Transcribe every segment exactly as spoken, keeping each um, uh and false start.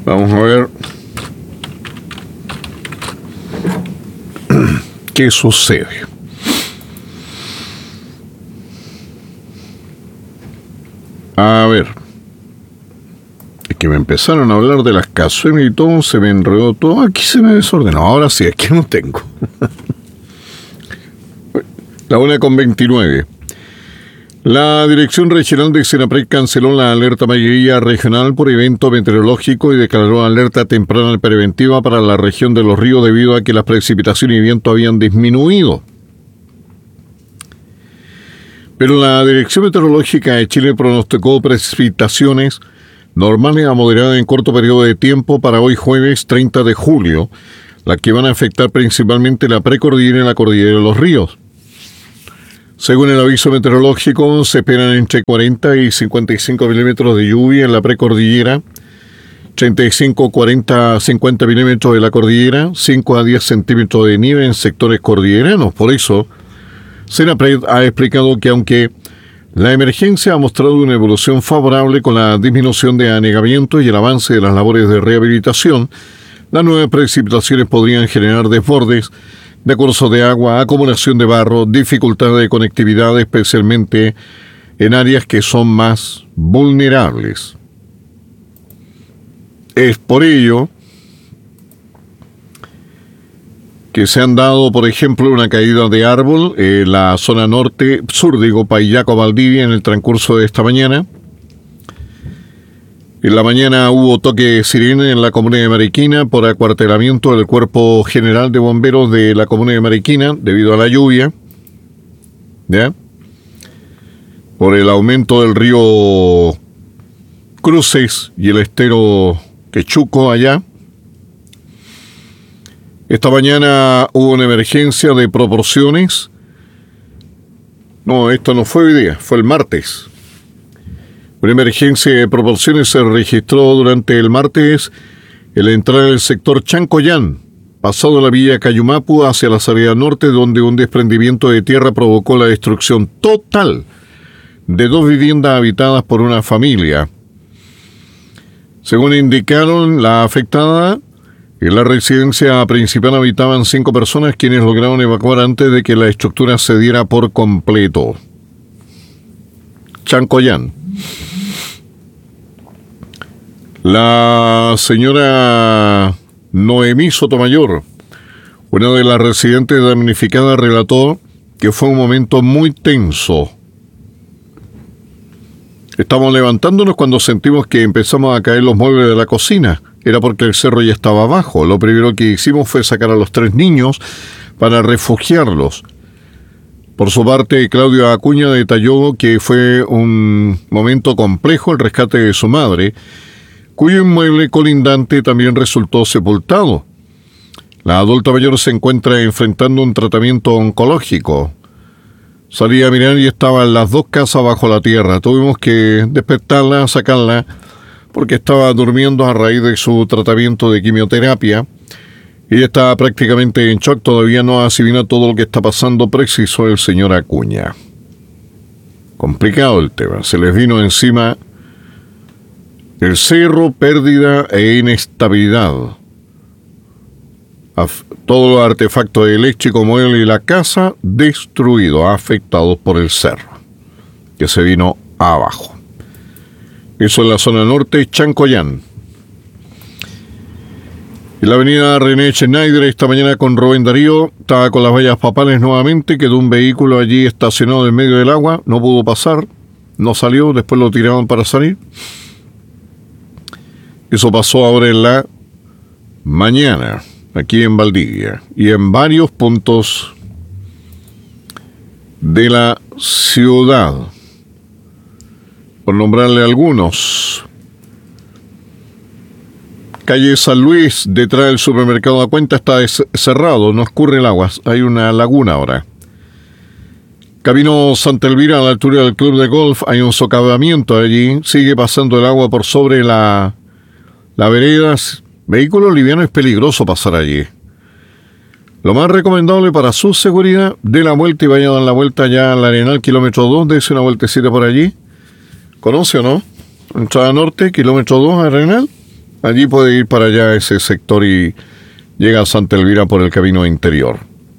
Vamos a ver qué sucede. A ver. Es que me empezaron a hablar de las cazuelas y todo, se me enredó todo. Aquí se me desordenó. Ahora sí, aquí no tengo. La una con veintinueve. La Dirección Regional de Senapred canceló la alerta amarilla regional por evento meteorológico y declaró alerta temprana preventiva para la región de Los Ríos debido a que las precipitaciones y viento habían disminuido. Pero la Dirección Meteorológica de Chile pronosticó precipitaciones normales a moderadas en corto periodo de tiempo para hoy jueves treinta de julio, las que van a afectar principalmente la precordillera y la cordillera de Los Ríos. Según el aviso meteorológico, se esperan entre cuarenta y cincuenta y cinco milímetros de lluvia en la precordillera, treinta y cinco, cuarenta, cincuenta milímetros de la cordillera, cinco a diez centímetros de nieve en sectores cordilleranos. Por eso, Senapred ha explicado que aunque la emergencia ha mostrado una evolución favorable con la disminución de anegamientos y el avance de las labores de rehabilitación, las nuevas precipitaciones podrían generar desbordes de cursos de agua, acumulación de barro, dificultad de conectividad, especialmente en áreas que son más vulnerables. Es por ello que se han dado, por ejemplo, una caída de árbol en la zona norte, sur, digo, Paillaco, Valdivia, en el transcurso de esta mañana. En la mañana hubo toque de sirena en la comuna de Mariquina por acuartelamiento del Cuerpo General de Bomberos de la comuna de Mariquina debido a la lluvia, ¿ya? Por el aumento del río Cruces y el estero Quechuco allá. Esta mañana hubo una emergencia de proporciones. No, esto no fue hoy día, fue el martes. Una emergencia de proporciones se registró durante el martes en la entrada del sector Chancoyán, pasado la vía Cayumapu hacia la salida norte, donde un desprendimiento de tierra provocó la destrucción total de dos viviendas habitadas por una familia. Según indicaron la afectada, en la residencia principal habitaban cinco personas quienes lograron evacuar antes de que la estructura cediera por completo. Chancoyán. La señora Noemí Sotomayor, una de las residentes damnificadas, relató que fue un momento muy tenso. Estábamos levantándonos cuando sentimos que empezamos a caer los muebles de la cocina. Era porque el cerro ya estaba abajo. Lo primero que hicimos fue sacar a los tres niños para refugiarlos. Por su parte, Claudio Acuña detalló que fue un momento complejo el rescate de su madre, cuyo inmueble colindante también resultó sepultado. La adulta mayor se encuentra enfrentando un tratamiento oncológico. Salí a mirar y estaban las dos casas bajo la tierra. Tuvimos que despertarla, sacarla, porque estaba durmiendo a raíz de su tratamiento de quimioterapia. Ella está prácticamente en shock, todavía no asimila todo lo que está pasando, precisó el señor Acuña. Complicado el tema, se les vino encima el cerro, pérdida e inestabilidad. Af- todos los artefactos eléctricos, muebles y la casa destruidos, afectados por el cerro, que se vino abajo. Eso en la zona norte, Chancoyán. En la avenida René Schneider, esta mañana con Rubén Darío, estaba con las vallas papales nuevamente, quedó un vehículo allí estacionado en medio del agua, no pudo pasar, no salió, después lo tiraron para salir. Eso pasó ahora en la mañana, aquí en Valdivia, y en varios puntos de la ciudad, por nombrarle algunos. Calle San Luis, detrás del supermercado A Cuenta, está des- cerrado, no escurre el agua, hay una laguna ahora. Camino Santa Elvira, a la altura del club de golf, hay un socavamiento allí, sigue pasando el agua por sobre la, la vereda. Vehículo liviano es peligroso pasar allí. Lo más recomendable para su seguridad, dé la vuelta y vaya a dar la vuelta ya al Arenal, kilómetro dos, dése una vueltecita por allí. ¿Conoce o no? Entrada norte, kilómetro dos, Arenal. Allí puede ir para allá ese sector y llega a Santa Elvira por el camino interior.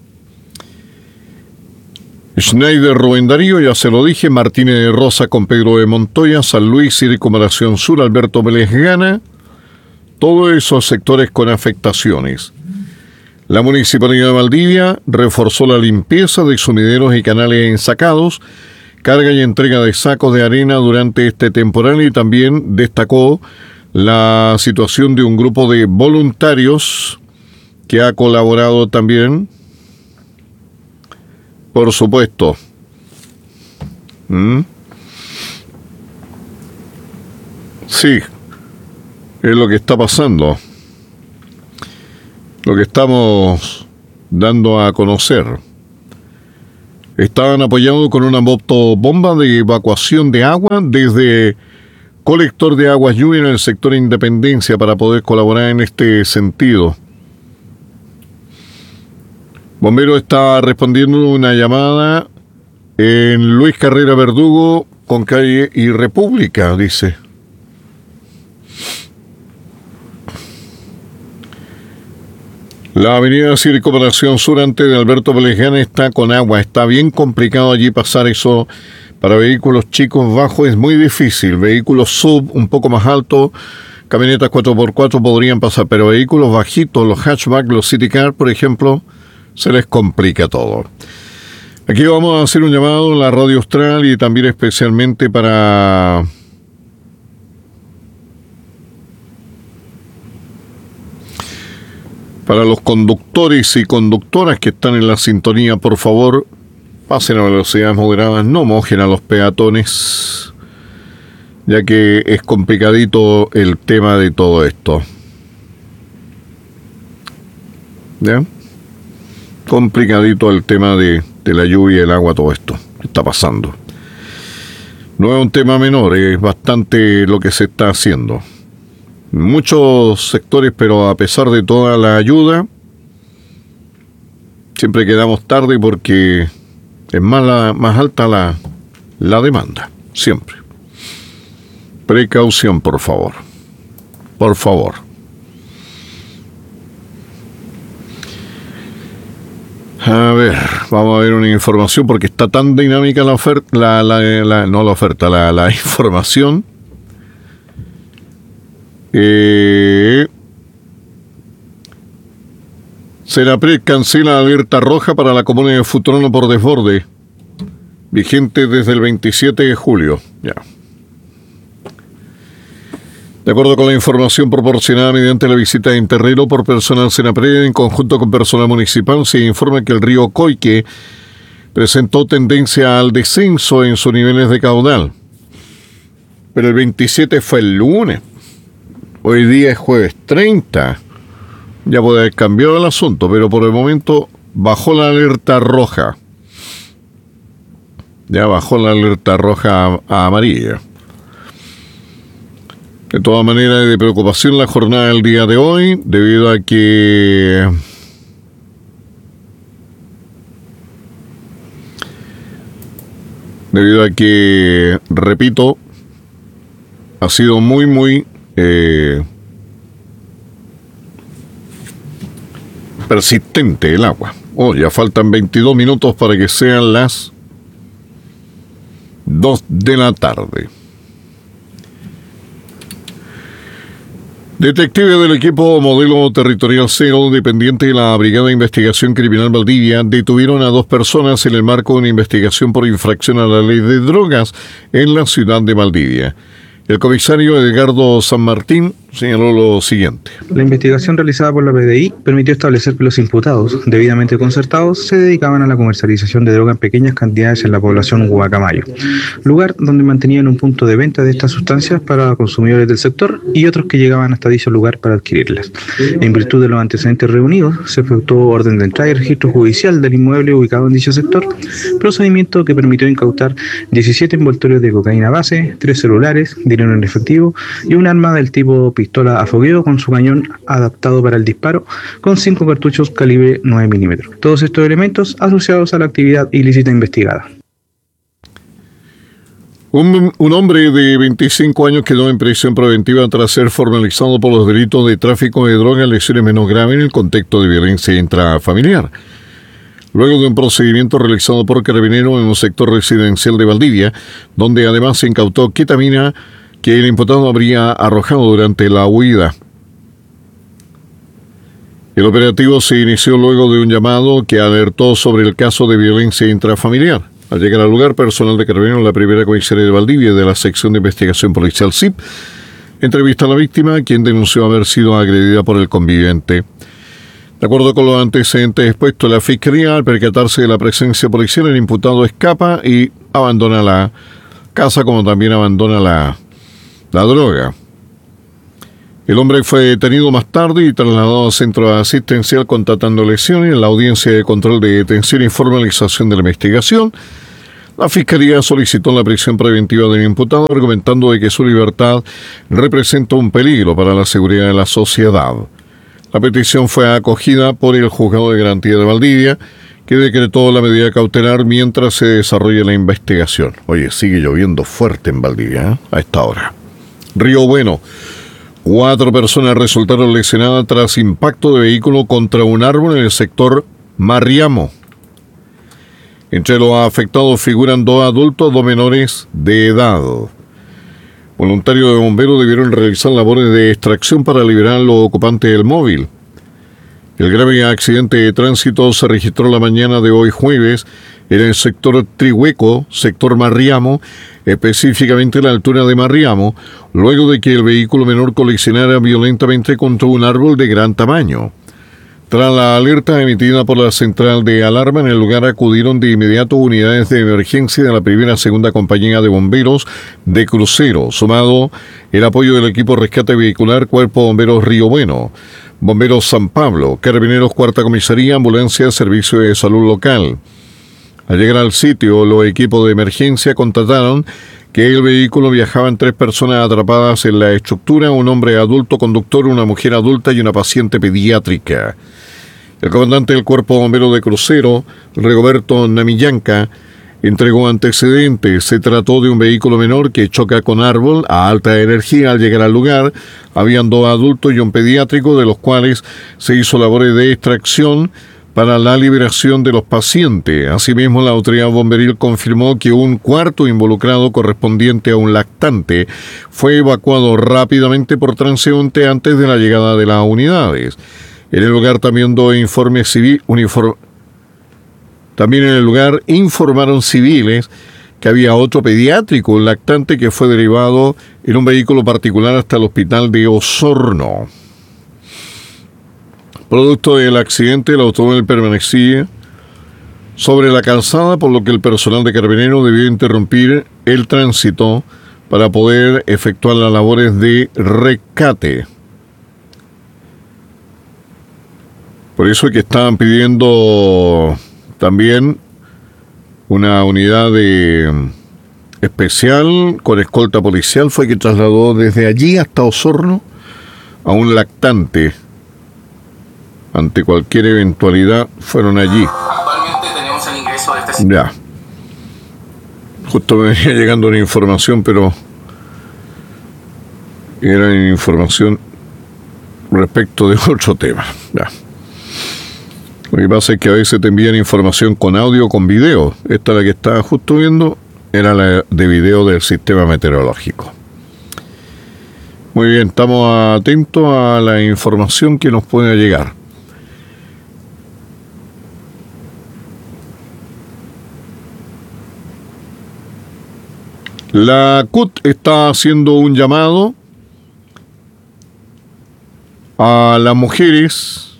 Schneider, Rubén Darío, ya se lo dije. Martínez de Rosa con Pedro de Montoya. San Luis, Circunvalación Sur, Alberto Vélez Gana. Todos esos sectores con afectaciones. La Municipalidad de Valdivia reforzó la limpieza de sumideros y canales ensacados, carga y entrega de sacos de arena durante este temporal, y también destacó la situación de un grupo de voluntarios que ha colaborado también, por supuesto. ¿Mm? Sí, es lo que está pasando, lo que estamos dando a conocer. Estaban apoyados con una motobomba de evacuación de agua desde colector de aguas lluvia en el sector Independencia para poder colaborar en este sentido. Bombero está respondiendo una llamada en Luis Carrera Verdugo con calle y República, dice. La avenida Circunvalación Sur antes de Alberto Vélez Gana está con agua. Está bien complicado allí pasar eso. Para vehículos chicos bajos es muy difícil. Vehículos sub un poco más altos, camionetas cuatro por cuatro podrían pasar, pero vehículos bajitos, los hatchback, los city car, por ejemplo, se les complica todo. Aquí vamos a hacer un llamado a la Radio Austral y también especialmente para para los conductores y conductoras que están en la sintonía. Por favor, pasen a velocidades moderadas, no mojen a los peatones, ya que es complicadito el tema de todo esto. ¿Ya? Complicadito el tema de, de la lluvia, el agua, todo esto que está pasando. No es un tema menor, es bastante lo que se está haciendo. Muchos sectores, pero a pesar de toda la ayuda, siempre quedamos tarde porque es más, la, más alta la, la demanda, siempre. Precaución, por favor. Por favor. A ver, vamos a ver una información porque está tan dinámica la oferta, la, la, la, no la oferta, la, la información. Eh, Senapred cancela alerta roja para la comuna de Futrono por desborde, vigente desde el veintisiete de julio. Ya. De acuerdo con la información proporcionada mediante la visita de Interrero por personal Senapred en conjunto con personal municipal, se informa que el río Coique presentó tendencia al descenso en sus niveles de caudal. Pero el veintisiete fue el lunes. Hoy día es jueves treinta. Ya puede haber cambiado el asunto, pero por el momento bajó la alerta roja. Ya bajó la alerta roja a, a amarilla. De todas maneras, de preocupación la jornada del día de hoy, debido a que debido a que, repito, ha sido muy, muy eh, persistente el agua. Oh, ya faltan veintidós minutos para que sean las dos de la tarde. Detectives del equipo Modelo Territorial Cero, dependiente de la Brigada de Investigación Criminal Valdivia, detuvieron a dos personas en el marco de una investigación por infracción a la ley de drogas en la ciudad de Valdivia. El comisario Edgardo San Martín señaló lo siguiente. La investigación realizada por la P D I permitió establecer que los imputados, debidamente concertados, se dedicaban a la comercialización de droga en pequeñas cantidades en la población Guacamayo, lugar donde mantenían un punto de venta de estas sustancias para consumidores del sector y otros que llegaban hasta dicho lugar para adquirirlas. En virtud de los antecedentes reunidos, se efectuó orden de entrada y registro judicial del inmueble ubicado en dicho sector, procedimiento que permitió incautar diecisiete envoltorios de cocaína base, tres celulares, dinero en efectivo y un arma del tipo pistola a fogueo con su cañón adaptado para el disparo con cinco cartuchos calibre nueve milímetros. Todos estos elementos asociados a la actividad ilícita investigada. Un, un hombre de veinticinco años quedó en prisión preventiva tras ser formalizado por los delitos de tráfico de drogas, lesiones menos graves en el contexto de violencia intrafamiliar. Luego de un procedimiento realizado por Carabineros en un sector residencial de Valdivia, donde además se incautó ketamina que el imputado habría arrojado durante la huida. El operativo se inició luego de un llamado que alertó sobre el caso de violencia intrafamiliar. Al llegar al lugar, personal de Carabineros, la primera comisaría de Valdivia de la sección de investigación policial S I P, entrevista a la víctima, quien denunció haber sido agredida por el conviviente. De acuerdo con los antecedentes expuestos, la Fiscalía, al percatarse de la presencia policial, el imputado escapa y abandona la casa, como también abandona la, la droga. El hombre fue detenido más tarde y trasladado al centro asistencial constatando lesiones. En la audiencia de control de detención y formalización de la investigación, la Fiscalía solicitó la prisión preventiva del imputado, argumentando de que su libertad representa un peligro para la seguridad de la sociedad. La petición fue acogida por el Juzgado de Garantía de Valdivia, que decretó la medida cautelar mientras se desarrolla la investigación. Oye, sigue lloviendo fuerte en Valdivia, ¿eh? A esta hora. Río Bueno. Cuatro personas resultaron lesionadas tras impacto de vehículo contra un árbol en el sector Marriamo. Entre los afectados figuran dos adultos, dos menores de edad. Voluntarios de bomberos debieron realizar labores de extracción para liberar a los ocupantes del móvil. El grave accidente de tránsito se registró la mañana de hoy jueves en el sector Trihueco, sector Marriamo, específicamente a la altura de Marriamo, luego de que el vehículo menor colisionara violentamente contra un árbol de gran tamaño. Tras la alerta emitida por la central de alarma, en el lugar acudieron de inmediato unidades de emergencia de la primera y segunda compañía de bomberos de Crucero, sumado el apoyo del equipo rescate vehicular Cuerpo Bomberos Río Bueno, Bomberos San Pablo, Carabineros Cuarta Comisaría, Ambulancia, Servicio de Salud Local. Al llegar al sitio, los equipos de emergencia constataron que el vehículo viajaban tres personas atrapadas en la estructura, un hombre adulto conductor, una mujer adulta y una paciente pediátrica. El comandante del Cuerpo Bombero de Crucero, Rigoberto Namillanca, entregó antecedentes. Se trató de un vehículo menor que choca con árbol a alta energía. Al llegar al lugar, habían dos adultos y un pediátrico, de los cuales se hizo labores de extracción para la liberación de los pacientes. Asimismo, la autoridad bomberil confirmó que un cuarto involucrado, correspondiente a un lactante, fue evacuado rápidamente por transeúnte antes de la llegada de las unidades. En el lugar también dos informes civiles, uniform... también en el lugar informaron civiles que había otro pediátrico, un lactante, que fue derivado en un vehículo particular hasta el hospital de Osorno. Producto del accidente, el automóvil permanecía sobre la calzada, por lo que el personal de Carabineros debió interrumpir el tránsito para poder efectuar las labores de rescate. Por eso es que estaban pidiendo también una unidad de especial con escolta policial, fue que trasladó desde allí hasta Osorno a un lactante. Ante cualquier eventualidad, fueron allí. Actualmente tenemos el ingreso de este... Ya. Justo me venía llegando una información, pero era una información respecto de otro tema. Ya. Lo que pasa es que a veces te envían información con audio o con video. Esta, la que estaba justo viendo, era la de video del sistema meteorológico. Muy bien, estamos atentos a la información que nos pueda llegar. La C U T está haciendo un llamado a las mujeres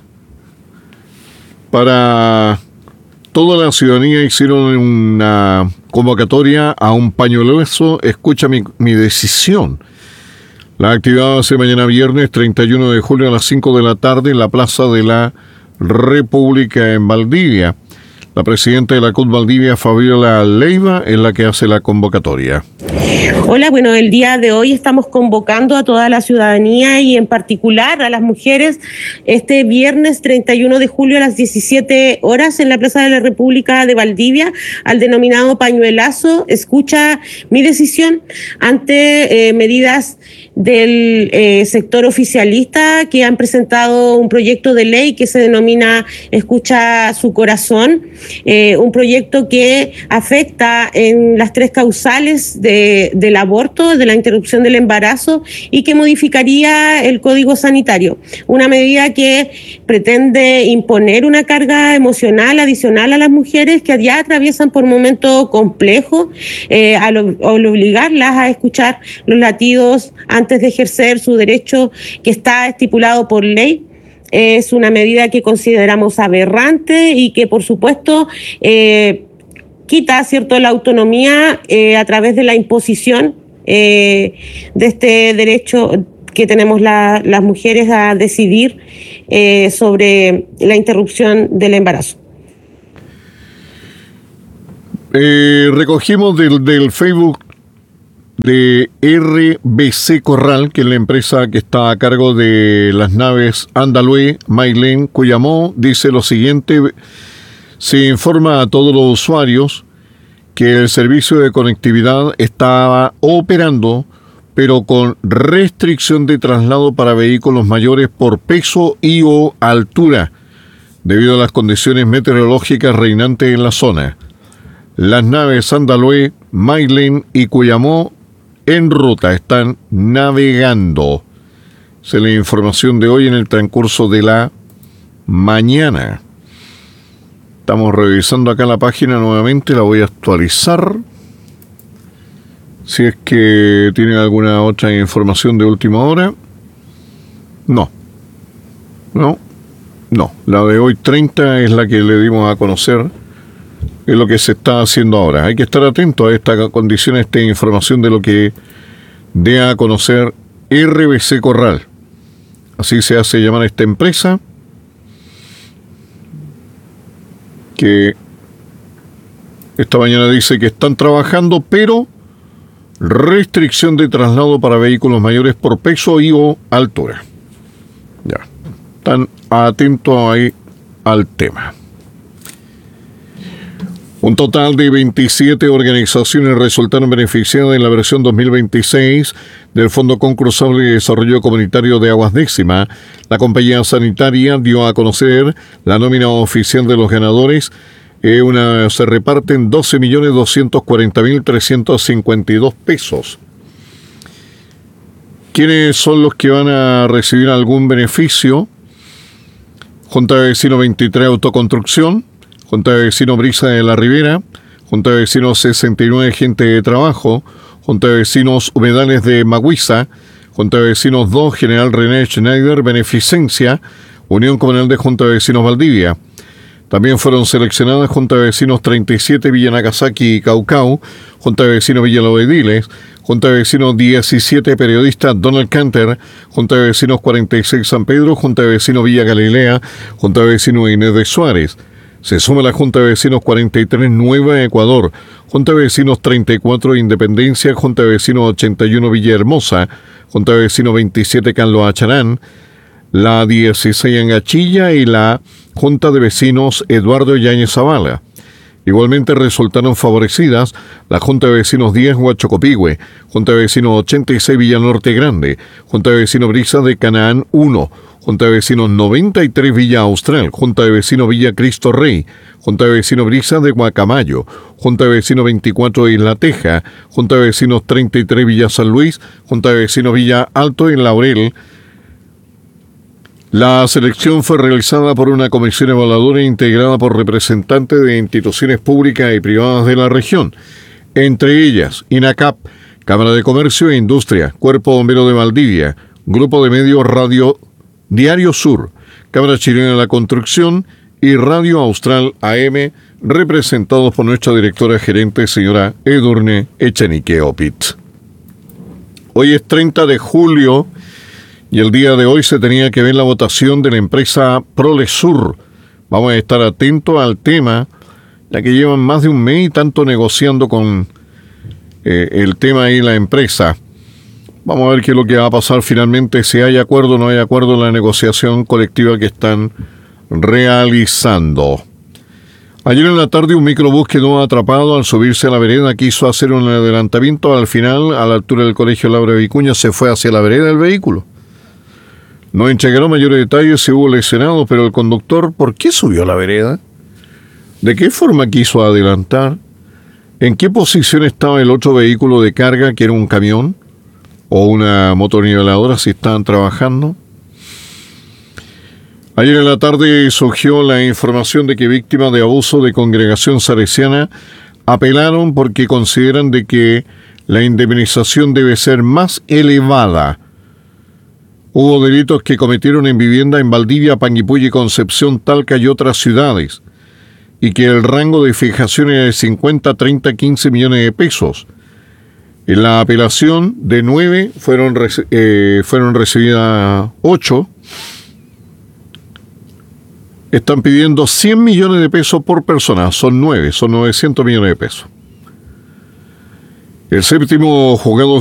para toda la ciudadanía. Hicieron una convocatoria a un pañuelazo, escucha mi, mi decisión. La actividad va a ser mañana viernes treinta y uno de julio a las cinco de la tarde en la Plaza de la República en Valdivia. La presidenta de la C U T Valdivia, Fabiola Leiva, es la que hace la convocatoria. Hola, bueno, el día de hoy estamos convocando a toda la ciudadanía y en particular a las mujeres este viernes treinta y uno de julio a las diecisiete horas en la Plaza de la República de Valdivia al denominado pañuelazo Escucha mi decisión ante eh, medidas del eh, sector oficialista que han presentado un proyecto de ley que se denomina Escucha su corazón, eh, un proyecto que afecta en las tres causales de, del aborto, de la interrupción del embarazo y que modificaría el Código Sanitario, una medida que pretende imponer una carga emocional adicional a las mujeres que ya atraviesan por momentos complejos, eh, al, al obligarlas a escuchar los latidos antes de ejercer su derecho que está estipulado por ley. Es una medida que consideramos aberrante y que, por supuesto, eh, quita, ¿cierto?, la autonomía eh, a través de la imposición eh, de este derecho que tenemos la, las mujeres a decidir eh, sobre la interrupción del embarazo. Eh, recogimos del, del Facebook de R B C Corral, que es la empresa que está a cargo de las naves Andalue, Mailén, Cuyamó, dice lo siguiente: se informa a todos los usuarios que el servicio de conectividad estaba operando, pero con restricción de traslado para vehículos mayores por peso y o altura, debido a las condiciones meteorológicas reinantes en la zona. Las naves Andalue, Mailén y Cuyamó en ruta, están navegando. Esa es la información de hoy en el transcurso de la mañana. Estamos revisando acá la página nuevamente, la voy a actualizar. Si es que tienen alguna otra información de última hora. No. No. No. La de hoy treinta es la que le dimos a conocer. Es lo que se está haciendo ahora. Hay que estar atento a esta condición, a esta información de lo que dé a conocer R B C Corral. Así se hace llamar a esta empresa, que esta mañana dice que están trabajando, pero restricción de traslado para vehículos mayores por peso y o altura. Ya, están atentos ahí al tema. Un total de veintisiete organizaciones resultaron beneficiadas en la versión dos mil veintiséis del Fondo Concursable de Desarrollo Comunitario de Aguas Décima. La compañía sanitaria dio a conocer la nómina oficial de los ganadores. Eh, una, se reparten doce millones doscientos cuarenta mil trescientos cincuenta y dos pesos. ¿Quiénes son los que van a recibir algún beneficio? Junta de Vecinos veintitrés Autoconstrucción, Junta de Vecinos Brisa de la Ribera, Junta de Vecinos sesenta y nueve Gente de Trabajo, Junta de Vecinos Humedales de Maguiza, Junta de Vecinos dos General René Schneider Beneficencia, Unión Comunal de Junta de Vecinos Valdivia. También fueron seleccionadas Junta de Vecinos treinta y siete Villa Nagasaki y Caucau, Junta de Vecinos Villa Los Ediles, Junta de Vecinos diecisiete Periodista Donald Canter, Junta de Vecinos cuarenta y seis San Pedro, Junta de Vecinos Villa Galilea, Junta de Vecinos Inés de Suárez. Se suma la Junta de Vecinos cuarenta y tres Nueva Ecuador, Junta de Vecinos treinta y cuatro Independencia, Junta de Vecinos ochenta y uno Villahermosa, Junta de Vecinos veintisiete Carlos Acharán, la dieciséis Angachilla y la Junta de Vecinos Eduardo Yáñez Zavala. Igualmente resultaron favorecidas la Junta de Vecinos diez Huachocopigüe, Junta de Vecinos ochenta y seis Villa Norte Grande, Junta de Vecinos Brisa de Canaán uno, Junta de Vecinos noventa y tres Villa Austral, Junta de Vecinos Villa Cristo Rey, Junta de Vecinos Brisa de Guacamayo, Junta de Vecinos veinticuatro Isla Teja, Junta de Vecinos treinta y tres Villa San Luis, Junta de Vecinos Villa Alto en Laurel. La selección fue realizada por una comisión evaluadora integrada por representantes de instituciones públicas y privadas de la región, entre ellas INACAP, Cámara de Comercio e Industria, Cuerpo Bombero de Valdivia, Grupo de Medios Radio Diario Sur, Cámara Chilena de la Construcción y Radio Austral A M, representados por nuestra directora gerente, señora Edurne Echenique Opit. Hoy es treinta de julio y el día de hoy se tenía que ver la votación de la empresa Prolesur. Vamos a estar atentos al tema, ya que llevan más de un mes y tanto negociando con eh, el tema ahí, la empresa. Vamos a ver qué es lo que va a pasar finalmente, si hay acuerdo o no hay acuerdo en la negociación colectiva que están realizando. Ayer en la tarde un microbús quedó atrapado al subirse a la vereda, quiso hacer un adelantamiento, al final, a la altura del colegio Laura Vicuña, se fue hacia la vereda del vehículo. No entregaron mayores detalles si hubo lesionados, pero el conductor, ¿por qué subió a la vereda? ¿De qué forma quiso adelantar? ¿En qué posición estaba el otro vehículo de carga, que era un camión o una motorniveladora, si estaban trabajando? Ayer en la tarde surgió la información de que víctimas de abuso de Congregación Salesiana apelaron porque consideran de que la indemnización debe ser más elevada. Hubo delitos que cometieron en vivienda en Valdivia, Panguipulli, Concepción, Talca y otras ciudades, y que el rango de fijación era de cincuenta, treinta, quince millones de pesos. En la apelación de nueve fueron, eh, fueron recibidas ocho. Están pidiendo cien millones de pesos por persona, son nueve, son novecientos millones de pesos. El séptimo juzgado